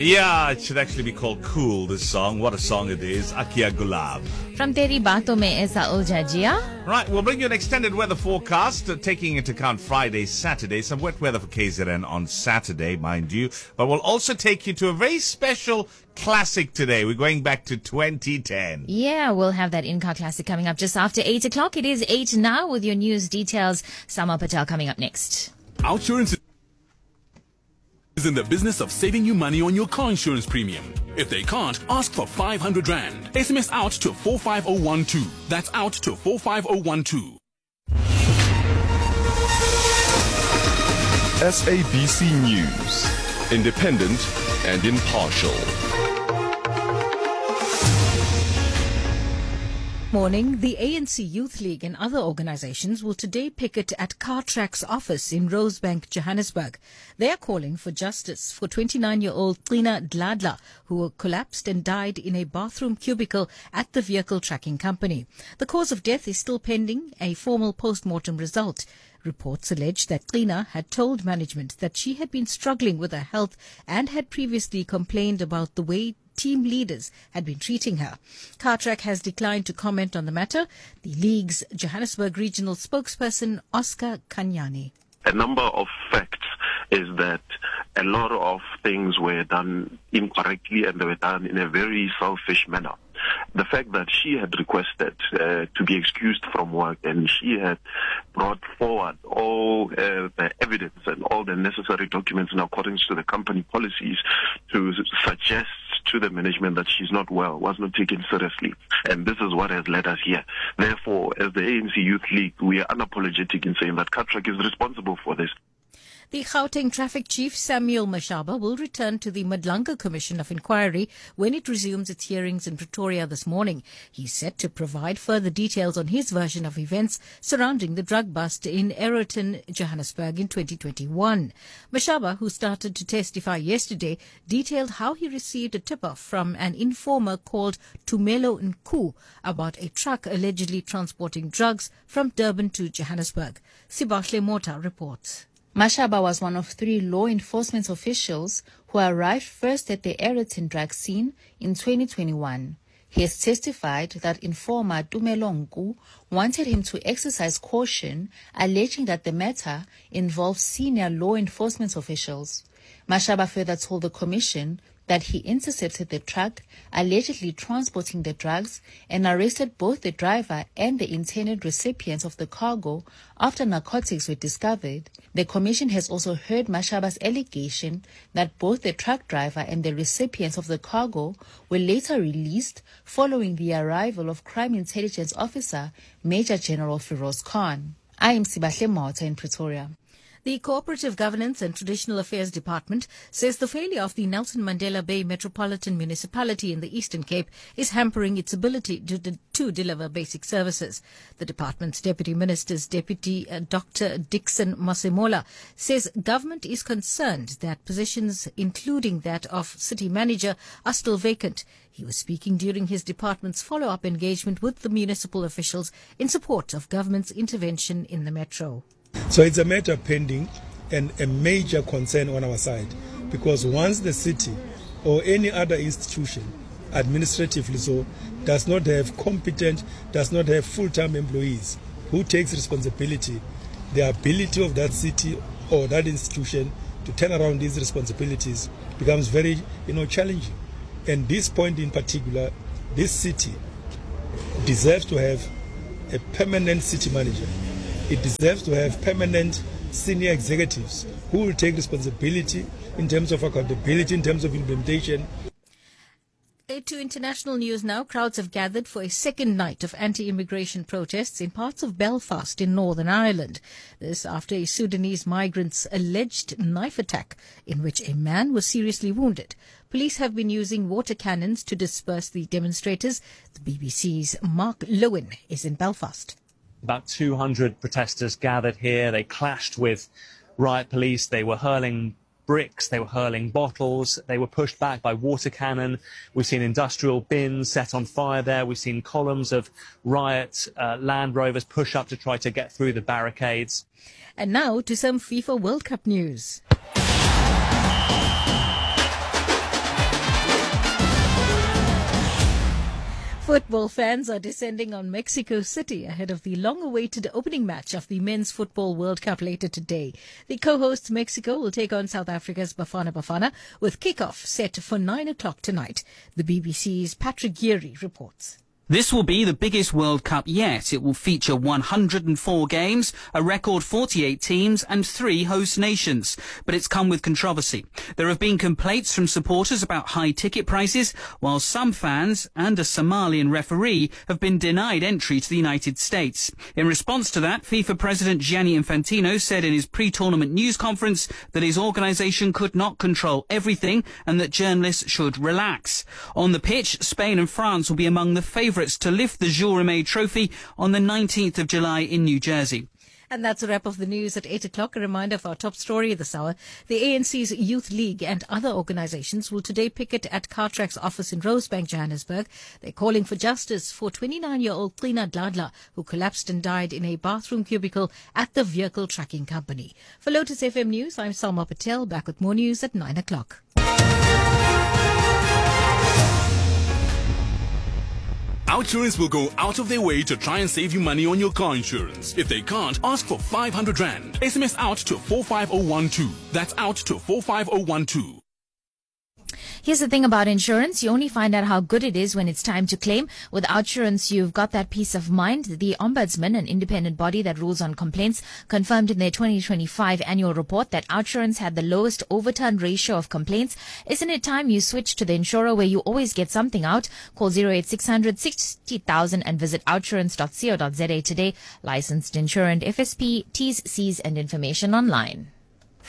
Yeah, it should actually be called Cool, this song. What a song it is. Akia Gulab. From Teri Baaton Mein Aisa Uljha Jia. Right, we'll bring you an extended weather forecast, taking into account Friday, Saturday. Some wet weather for KZN on Saturday, mind you. But we'll also take you to a very special classic today. We're going back to 2010. Yeah, we'll have that in-car classic coming up just after 8 o'clock. It is 8 now with your news details. Sama Patel coming up next. Outsurance is in the business of saving you money on your car insurance premium. If they can't, ask for 500 Rand. SMS out to 45012. That's out to 45012. SABC News. Independent and impartial. Morning. The ANC Youth League and other organizations will today picket at Cartrack's office in Rosebank, Johannesburg. They are calling for justice for 29-year-old Trina Dladla, who collapsed and died in a bathroom cubicle at the vehicle tracking company. The cause of death is still pending a formal post-mortem result. Reports allege that Trina had told management that she had been struggling with her health and had previously complained about the way team leaders had been treating her. Cartrack has declined to comment on the matter. The League's Johannesburg regional spokesperson, Oscar Kanyani. A number of facts is that a lot of things were done incorrectly and they were done in a very selfish manner. The fact that she had requested to be excused from work and she had brought forward all the evidence and all the necessary documents in accordance to the company policies to suggest to the management that she's not well was not taken seriously. And this is what has led us here. Therefore, as the ANC Youth League, we are unapologetic in saying that Cartrack is responsible for this. The Gauteng Traffic Chief, Samuel Mashaba, will return to the Madlanga Commission of Inquiry when it resumes its hearings in Pretoria this morning. He's set to provide further details on his version of events surrounding the drug bust in Aeroton, Johannesburg in 2021. Mashaba, who started to testify yesterday, detailed how he received a tip-off from an informer called Tumelo Nku about a truck allegedly transporting drugs from Durban to Johannesburg. Sibashle Mota reports. Mashaba was one of 3 law enforcement officials who arrived first at the Aeroton drug scene in 2021. He has testified that informer Tumelo Nku wanted him to exercise caution, alleging that the matter involved senior law enforcement officials. Mashaba further told the commission that he intercepted the truck allegedly transporting the drugs and arrested both the driver and the intended recipients of the cargo after narcotics were discovered. The commission has also heard Mashaba's allegation that both the truck driver and the recipients of the cargo were later released following the arrival of Crime Intelligence Officer Major General Firoz Khan. I am Sibashle Mota in Pretoria. The Cooperative Governance and Traditional Affairs Department says the failure of the Nelson Mandela Bay Metropolitan Municipality in the Eastern Cape is hampering its ability to deliver basic services. The department's Deputy Minister's Deputy Dr. Dixon Masemola says government is concerned that positions, including that of city manager, are still vacant. He was speaking during his department's follow-up engagement with the municipal officials in support of government's intervention in the metro. So it's a matter pending and a major concern on our side, because once the city or any other institution, administratively so, does not have competent, does not have full-time employees who takes responsibility, the ability of that city or that institution to turn around these responsibilities becomes very, challenging. And this point in particular, this city deserves to have a permanent city manager. It deserves to have permanent senior executives who will take responsibility in terms of accountability, in terms of implementation. To international news now, crowds have gathered for a second night of anti-immigration protests in parts of Belfast in Northern Ireland. This after a Sudanese migrant's alleged knife attack in which a man was seriously wounded. Police have been using water cannons to disperse the demonstrators. The BBC's Mark Lowen is in Belfast. About 200 protesters gathered here. They clashed with riot police. They were hurling bricks. They were hurling bottles. They were pushed back by water cannon. We've seen industrial bins set on fire there. We've seen columns of riot Land Rovers push up to try to get through the barricades. And now to some FIFA World Cup news. Football fans are descending on Mexico City ahead of the long-awaited opening match of the Men's Football World Cup later today. The co-hosts Mexico will take on South Africa's Bafana Bafana, with kickoff set for 9 o'clock tonight. The BBC's Patrick Geary reports. This will be the biggest World Cup yet. It will feature 104 games, a record 48 teams and 3 host nations. But it's come with controversy. There have been complaints from supporters about high ticket prices, while some fans and a Somalian referee have been denied entry to the United States. In response to that, FIFA President Gianni Infantino said in his pre-tournament news conference that his organisation could not control everything and that journalists should relax. On the pitch, Spain and France will be among the favourites to lift the Jules Rimet Trophy on the 19th of July in New Jersey. And that's a wrap of the news at 8 o'clock. A reminder of our top story this hour. The ANC's Youth League and other organizations will today picket at Cartrack's office in Rosebank, Johannesburg. They're calling for justice for 29-year-old Trina Dladla, who collapsed and died in a bathroom cubicle at the vehicle tracking company. For Lotus FM News, I'm Salma Patel, back with more news at 9 o'clock. Outsurance will go out of their way to try and save you money on your car insurance. If they can't, ask for 500 Rand. SMS out to 45012. That's out to 45012. Here's the thing about insurance. You only find out how good it is when it's time to claim. With Outsurance, you've got that peace of mind. The Ombudsman, an independent body that rules on complaints, confirmed in their 2025 annual report that Outsurance had the lowest overturn ratio of complaints. Isn't it time you switch to the insurer where you always get something out? Call 08600 60,000 and visit outsurance.co.za today. Licensed insurance, FSP, T's, C's and information online.